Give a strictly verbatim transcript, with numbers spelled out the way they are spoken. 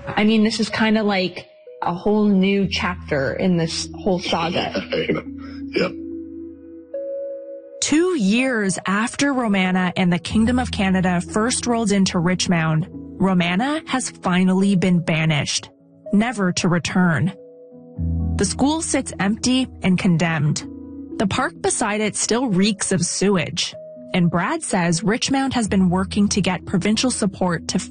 I mean, this is kind of like a whole new chapter in this whole saga. Yep. Two years after Romana and the Kingdom of Canada first rolled into Richmond, Romana has finally been banished, never to return. The school sits empty and condemned. The park beside it still reeks of sewage. And Brad says Richmond has been working to get provincial support to